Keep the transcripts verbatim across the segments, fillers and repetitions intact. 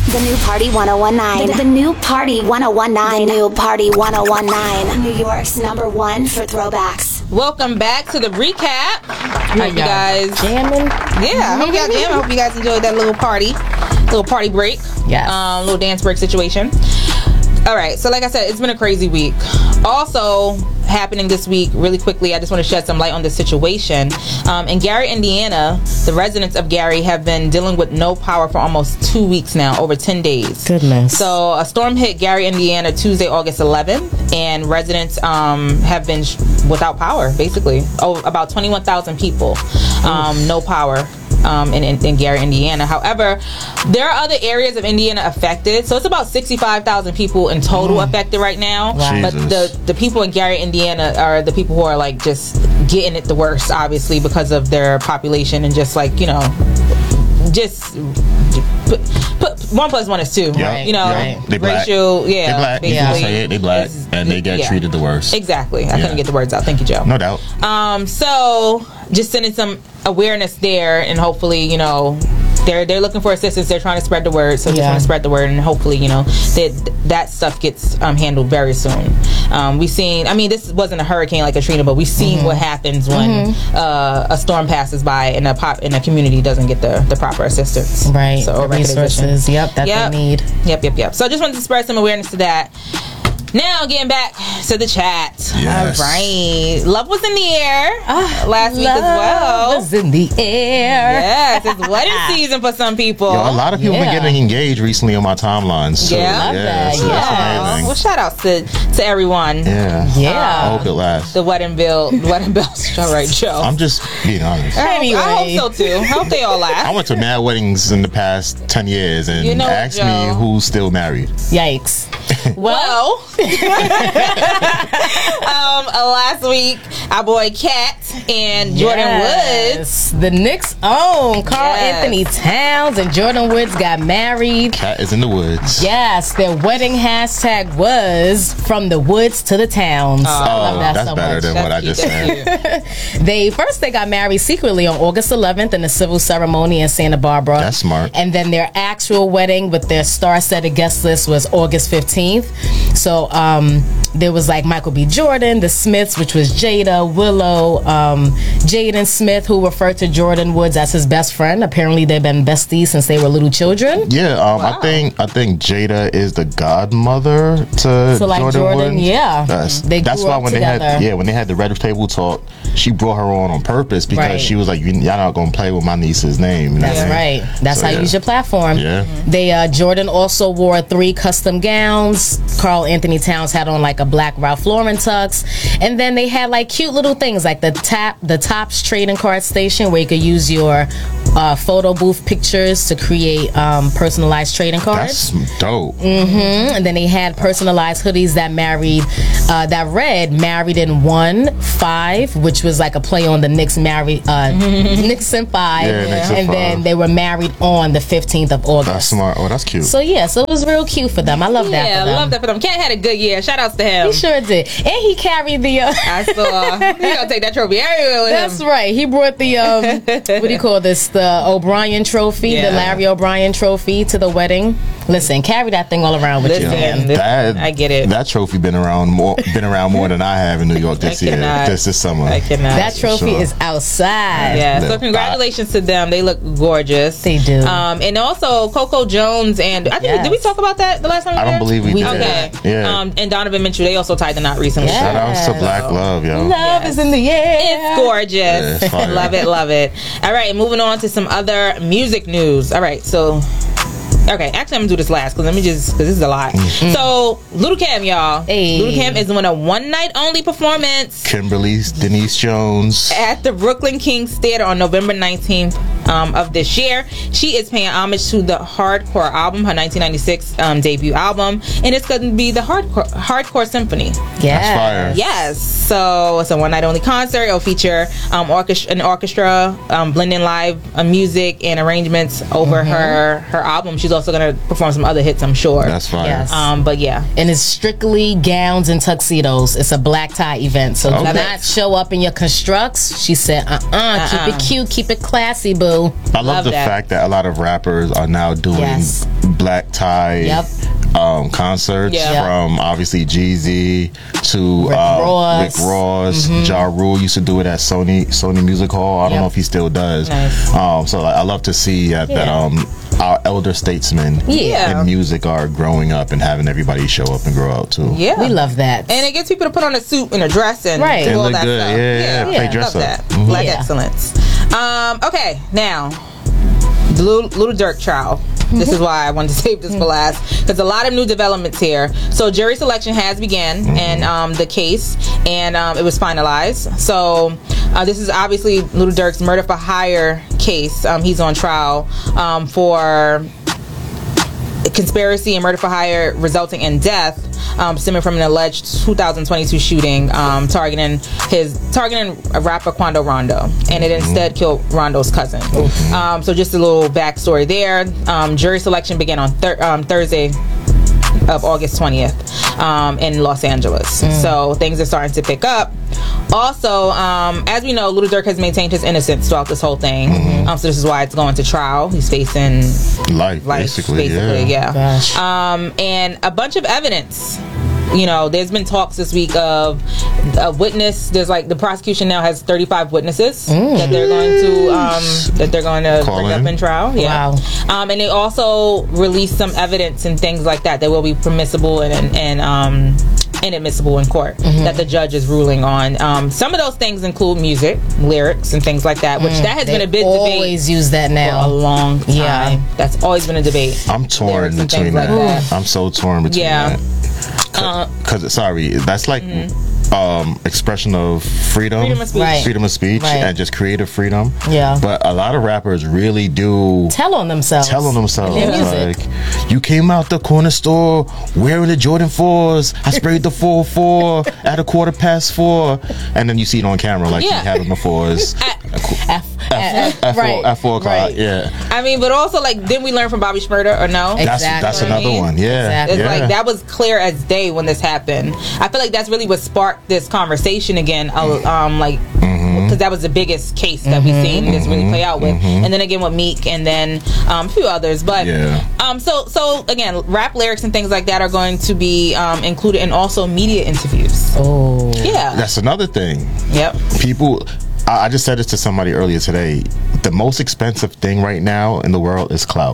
The new Party one oh one nine. The, the new Party one oh one nine. The new Party one oh one nine. New York's number one for throwbacks. Welcome back to the recap. I hope you guys jamming. Yeah, I hope you guys jamming. I hope you guys enjoyed that little party, little party break. Yeah, um, little dance break situation. All right, so like I said, it's been a crazy week. Also happening this week, really quickly, I just want to shed some light on this situation. Um, in Gary, Indiana, the residents of Gary have been dealing with no power for almost two weeks now, over ten days. Goodness. So a storm hit Gary, Indiana, Tuesday, August eleventh, and residents um, have been sh- without power, basically. Oh, about twenty-one thousand people, um, no power. Um, in, in, in Gary, Indiana. However, there are other areas of Indiana affected. So it's about sixty-five thousand people in total mm. affected right now. Wow. But the, the people in Gary, Indiana are the people who are like just getting it the worst, obviously, because of their population and just like, you know, just put, put one plus one is two. Yeah. You know, yeah. They racial, black. yeah. They black. You can say it, they black. And they get yeah. treated the worst. Exactly. I yeah. couldn't get the words out. Thank you, Joe. No doubt. Um, so just sending some awareness there, and hopefully, you know, they're they're looking for assistance. They're trying to spread the word, so just yeah. want to spread the word, and hopefully, you know, that that stuff gets um, handled very soon. Um, we've seen, I mean, this wasn't a hurricane like Katrina, but we've seen mm-hmm. what happens when mm-hmm. uh, a storm passes by and a pop and a community doesn't get the, the proper assistance, right? So, the resources, yep, that yep. they need. Yep, yep, yep. So I just wanted to spread some awareness to that. Now, getting back to the chat. Yes. All right. Love was in the air uh, last week as well. Love was in the air. Yes, it's wedding season for some people. Yo, a lot of people yeah. been getting engaged recently on my timeline. So, yeah, love yeah, that. so yeah. Well, shout out to, to everyone. Yeah. Yeah. I hope it lasts. The wedding bill, the wedding bells. All right, Joe. I'm just being honest. I hope, Anyway. I hope so too. I hope they all last. I went to mad weddings in the past ten years and You know what, asked Joe? me who's still married. Yikes. Well, um, uh, last week, our boy Cat and Jordan yes. Woods. The Knicks' own Carl Yes. Anthony Towns and Jordan Woods got married. Cat is in the woods. Yes, their wedding hashtag was from the woods to the towns. Oh, I love that that's so better much. than That's what I cute, just that's said. They first they got married secretly on August eleventh in a civil ceremony in Santa Barbara. That's smart. And then their actual wedding with their star-studded guest list was August fifteenth. So um, there was like Michael B. Jordan, the Smiths, which was Jada, Willow, um, Jaden Smith, who referred to Jordan Woods as his best friend. Apparently, they've been besties since they were little children. Yeah, um, Wow. I think I think Jada is the godmother to So like Jordan, Jordan, Woods. yeah, That's, they that's grew why up when they together. had yeah when they had the red table talk, she brought her on on purpose because Right. she was like, "Y'all not gonna play with my niece's name." You know That's what I mean? right. That's So, how yeah. you use your platform. Yeah. They uh, Jordan also wore three custom gowns. Carl Anthony Towns had on like a black Ralph Lauren tux, and then they had like cute little things like the tap, the Topps trading card station where you could use your uh, photo booth pictures to create um, personalized trading cards. That's dope. Mm-hmm. And then they had personalized hoodies that married, uh, that read "Married in One Five," which was like a play on the Knicks married, uh, Knicks in Five, Yeah, Knicks in and then Five. they were married on the fifteenth of August. That's smart. Oh, that's cute. So yeah, so it was real cute for them. I love that. Yeah, for I them. love that for them. Cat had a good year. Shout outs to him. He sure did, and he carried the. Uh, I saw. He gonna take that trophy everywhere with That's him. right. He brought the um, what do you call this? The O'Brien Trophy, Yeah. the Larry O'Brien Trophy to the wedding. Listen, carry that thing all around with Listen, you, man. listen, that, I get it. That trophy been around more been around more than I have in New York this I year, cannot. just this summer. I cannot. That trophy Sure. is outside. Yeah, Yeah. so congratulations to them. They look gorgeous. They do. Um, and also Coco Jones and I think Yes. did we talk about that the last time we I were don't there? believe we, We did. Okay. Yeah. Um, and Donovan Mitchell, they also tied the knot recently. Yeah. Shout outs to Yes. Black Love, yo. Love Yes. is in the air. It's gorgeous. Yeah, it's fire. Love it, love it. All right, moving on to some other music news. All right, so okay, actually I'm gonna do this last because let me just because this is a lot. Mm. So Little Cam, y'all. Hey. Little Cam is doing a one night only performance Kimberly Denise Jones. at the Brooklyn Kings Theater on November nineteenth um, of this year. She is paying homage to the Hardcore album, her nineteen ninety-six um, debut album, and it's going to be the Hardcore Hardcore Symphony. Yeah. That's fire. Yes, so it's a one night only concert. It'll feature um, orchestra, an orchestra um, blending live uh, music and arrangements over Mm-hmm. her her album. She's also going to perform some other hits, I'm sure. That's fire. Yes. um, but yeah, And it's strictly gowns and tuxedos. It's a black tie event. So do Okay. not show up in your constructs. She said, uh-uh, Uh-uh. keep it cute, keep it classy, boo. boo. I love, Love the that. fact that a lot of rappers are now doing Yes. black tie Yep. um, concerts, Yeah. from obviously Jeezy to Rick uh, Ross. Rick Ross. Ja Rule used to do it at Sony Sony Music Hall. I don't Yep. know if he still does. Nice. Um, so like, I love to see that, that Yeah. um, our elder statesmen Yeah. in music are growing up and having everybody show up and grow out too. Yeah. We love that. And it gets people to put on a suit and a dress and Right. do They all look that good. stuff. Yeah, yeah, play love dress up. that. Mhm. Black Yeah. excellence. Um, okay, now the Little, Little Dirk trial. This is why I wanted to save this for last, because a lot of new developments here. So jury selection has began in um, the case, and um, it was finalized. So uh, this is obviously Little Dirk's murder for hire case. Um, he's on trial um, for conspiracy and murder for hire resulting in death, um, stemming from an alleged two thousand twenty-two shooting um, targeting his targeting rapper Quando Rondo, and it instead killed Rondo's cousin. Um, so just a little backstory there. Um, jury selection began on thir- um, Thursday of August twentieth um, in Los Angeles. So things are starting to pick up. Also, um, as we know, Little Dirk has maintained his innocence throughout this whole thing. Um, so this is why it's going to trial. He's facing Life, life, basically. basically, yeah. yeah. Gosh. Um, and a bunch of evidence. You know, there's been talks this week of a witness. There's like the prosecution now has thirty-five witnesses that they're going to um, that they're going to Call bring in. up in trial. Yeah. Wow. Um, and they also released some evidence and things like that that will be permissible and and, and um, inadmissible in court that the judge is ruling on. Um, some of those things include music, lyrics, and things like that, which that has They been a big debate always use that for a now. long time. Yeah. That's always been a debate. I'm torn Lyrics and between things like that. that. I'm so torn between Yeah. that. Because, sorry, that's like um, expression of freedom. Freedom of speech. Right. Freedom of speech Right. and just creative freedom. Yeah. But a lot of rappers really do Tell on themselves. tell on themselves. In their music. Like, you came out the corner store wearing the Jordan fours. I sprayed the four four at a quarter past four. And then you see it on camera like Yeah. he had on the fours. F, F, At right. four, at four o'clock, right. yeah. I mean, but also like, didn't we learn from Bobby Shmurda or no? That's Exactly. that's You know what I another mean? one, yeah. Exactly. It's yeah. like that was clear as day when this happened. I feel like that's really what sparked this conversation again. uh, Um, like because that was the biggest case that we've seen this really play out with, and then again with Meek, and then um, a few others. But Yeah. um, so so again, rap lyrics and things like that are going to be um, included, and also media interviews. Oh. Yeah. That's another thing. Yep. People, I, I just said this to somebody earlier today. The most expensive thing right now in the world is clout.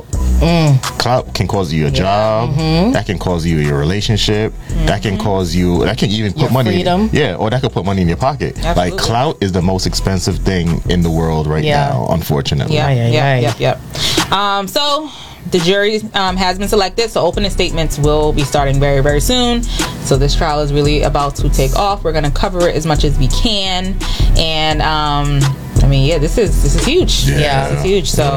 Clout can cause you a job. Mm-hmm. That can cause you your relationship. That can cause you. That can even put Your money. freedom. Yeah, or that could put money in your pocket. Absolutely. Like clout is the most expensive thing in the world right Yeah. now. Unfortunately. Yeah, Aye, aye, yep, aye. yep, yep. Um, so the jury um, has been selected, so opening statements will be starting very, very soon. So this trial is really about to take off. We're going to cover it as much as we can, and um, I mean, yeah, this is this is huge. Yeah. This is huge. So,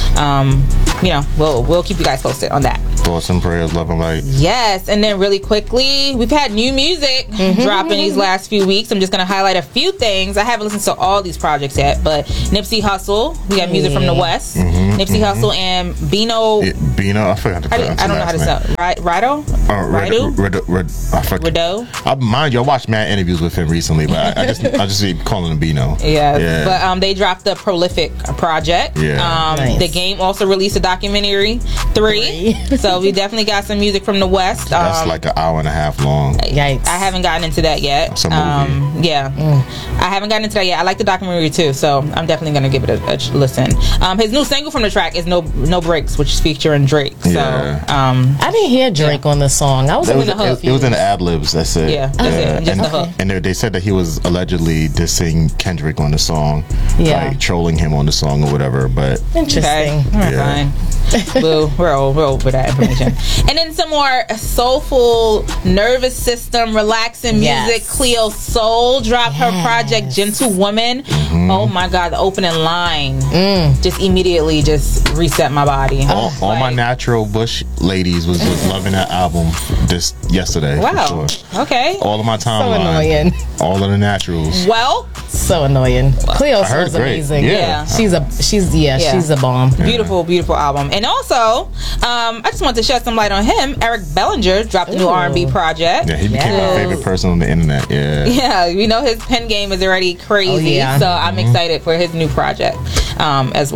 um, you know, we'll we'll keep you guys posted on that. Thoughts and prayers, love and light. Yes, and then really quickly, we've had new music dropping these last few weeks. I'm just going to highlight a few things. I haven't listened to all these projects yet, but Nipsey Hussle, we got music from the West. Nipsey Hussle and Bino. It, Bino, I forgot to How do- pronounce I don't know how to his last say it. Ri- Rido? name. Uh, Red, Rido? Red, Red, I forgot. Rido? I mind you, I watched mad interviews with him recently, but I, I just I just keep calling him Bino. Yeah. yeah. But um, they dropped the Prolific project. Yeah. Um, Nice. The Game also released a documentary, three. So we definitely got some music from the West. That's um, like an hour and a half long. Yikes. I haven't gotten into that yet. It's a movie. Um, yeah, I haven't gotten into that yet. I like the documentary too, so I'm definitely gonna give it a, a ch- listen. Um, his new single from the track is "No No Breaks," which is featuring Drake. So, Yeah. um, I didn't hear Drake on the song. I was It a was, little it, it was in the ad libs. That's it. Yeah, that's it, just and the hook. and they, they said that he was allegedly dissing Kendrick on the song, Yeah. like trolling him on the song or whatever. But interesting. okay, all right, Yeah. fine. Boo, we're all, we're over that information. And then some more soulful, nervous system, relaxing music. Yes. Cleo Soul dropped her project "Gentle Woman." Mm-hmm. Oh my God, the opening line just immediately just reset my body. all, all my Like, natural bush ladies was, was loving that album this yesterday. Wow. For sure. Okay. All of my So timeline. annoying. All of the naturals. Well, So annoying. Cleo I heard Soul's great. amazing. Yeah. She's a she's yeah, Yeah. she's a bomb. beautiful, beautiful album. And also, um, I just want to shed some light on him. Eric Bellinger dropped a new Ooh. R and B project. Yeah, he became Yes. my favorite person on the internet. Yeah. Yeah, we know his pen game is already crazy, Oh, yeah. so I'm excited for his new project um, as well.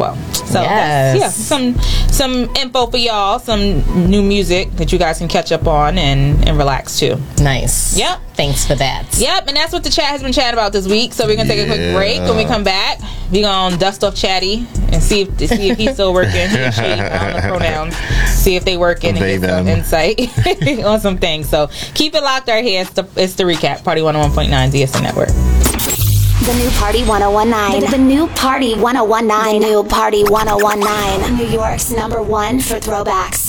So Yes. that's, yeah, some some info for y'all, some new music that you guys can catch up on and, and relax to. Nice. Yep. Thanks for that. Yep, and that's what the chat has been chatting about this week. So we're gonna take a quick Yeah. break. When we come back, we're gonna dust off Chatty and see if to see if he's still working. He, she, I don't know pronouns. See if they working They, and get some them. insight on some things. So keep it locked right here. It's the, it's the recap. Party one oh one point nine D S N Network. The new Party one oh one nine. The, the new Party one oh one nine. The new Party one oh one nine. New York's number one for throwbacks.